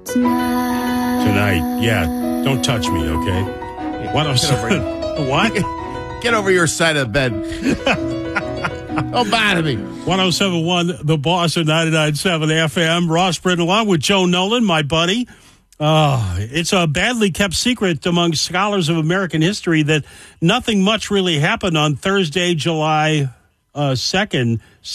Tonight. Yeah. Don't touch me, okay? 107. What? Get over your side of the bed. Don't bother me. 107.1, The Boss at 99.7 FM. Ross Britton along with Joe Nolan, my buddy. It's a badly kept secret among scholars of American history that nothing much really happened on Thursday, July 2nd,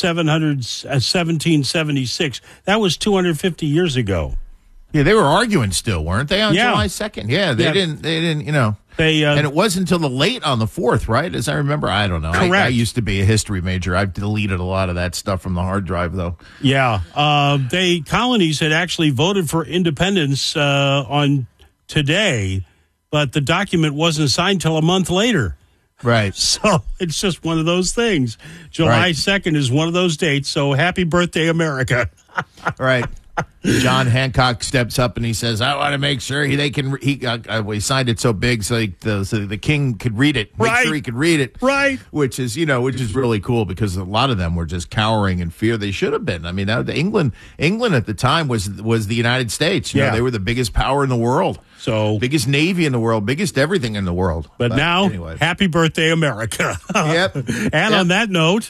1776. That was 250 years ago. Yeah, they were arguing still, weren't they, on July 2nd? Yeah, they didn't, you know. And it wasn't until the late on the 4th, right? As I remember, I don't know. Correct. I used to be a history major. I've deleted a lot of that stuff from the hard drive, though. Yeah. Colonies had actually voted for independence on today, but the document wasn't signed till a month later. Right. So it's just one of those things. July 2nd is one of those dates, so happy birthday, America. Right. John Hancock steps up and he says, "I want to make sure he signed it so big so the king could read it. Make sure he could read it." Right. Which is really cool because a lot of them were just cowering in fear. They should have been. I mean, England at the time was the United States. You know, they were the biggest power in the world. So biggest navy in the world, biggest everything in the world. But now, anyway. Happy birthday, America. Yep. And on that note,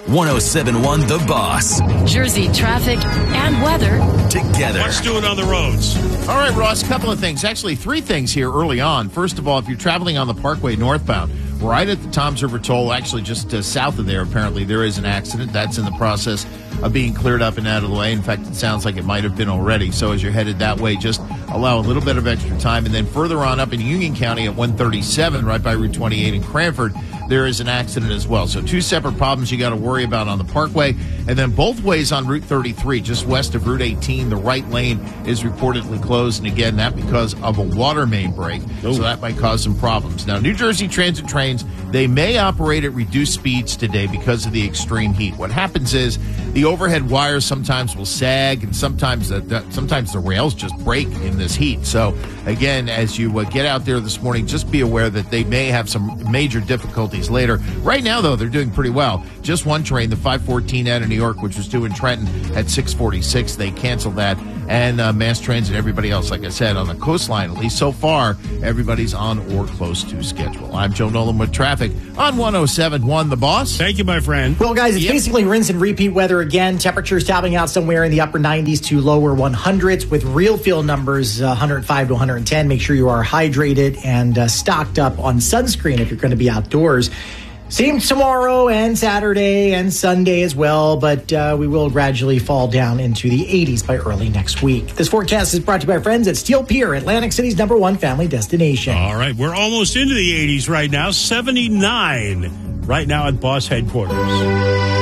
107.1 The Boss. Jersey traffic and weather together. Let's do it on the roads. All right, Ross, a couple of things. Actually, three things here early on. First of all, if you're traveling on the Parkway northbound, right at the Toms River Toll, actually just south of there, apparently, there is an accident. That's in the process of being cleared up and out of the way. In fact, it sounds like it might have been already. So as you're headed that way, just allow a little bit of extra time. And then further on up in Union County at 137, right by Route 28 in Cranford, there is an accident as well. So two separate problems you got to worry about on the Parkway. And then both ways on Route 33, just west of Route 18, the right lane is reportedly closed. And again, that because of a water main break. So that might cause some problems. Now, New Jersey Transit trains, they may operate at reduced speeds today because of the extreme heat. What happens is the overhead wires sometimes will sag, and sometimes the rails just break in this heat. So, again, as you get out there this morning, just be aware that they may have some major difficulties later. Right now, though, they're doing pretty well. Just one train, the 514 out of New York, which was due in Trenton at 6:46, they canceled that. And Mass Transit, everybody else, like I said, on the coastline, at least so far, everybody's on or close to schedule. I'm Joe Nolan with traffic on 107.1 The Boss. Thank you, my friend. Well, guys, it's basically rinse and repeat weather again. Temperatures topping out somewhere in the upper 90s to lower 100s with real feel numbers 105 to 110. Make sure you are hydrated and stocked up on sunscreen if you're going to be outdoors. Same tomorrow and Saturday and Sunday as well, but we will gradually fall down into the 80s by early next week. This forecast is brought to you by our friends at Steel Pier, Atlantic City's #1 family destination. All right, we're almost into the 80s right now, 79 right now at Boss headquarters.